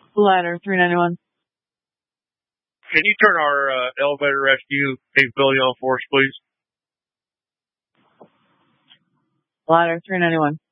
Ladder 391. Can you turn our elevator rescue capability on for us, please? Ladder 391.